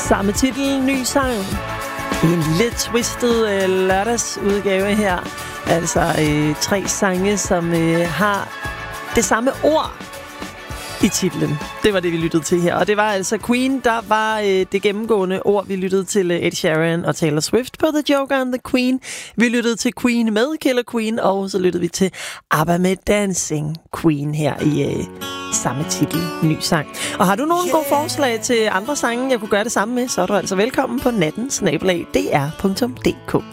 Samme titel, ny sang. En lille twisted lørdagsudgave her. Altså 3 sange, som har det samme ord i titlen. Det var det, vi lyttede til her. Og det var altså Queen, der var det gennemgående ord. Vi lyttede til Ed Sheeran og Taylor Swift på The Joker and the Queen. Vi lyttede til Queen med Killer Queen, og så lyttede vi til ABBA med Dancing Queen her i samme titel, ny sang. Og har du nogle gode forslag til andre sange, jeg kunne gøre det samme med, så er du altså velkommen på natten@dr.dk.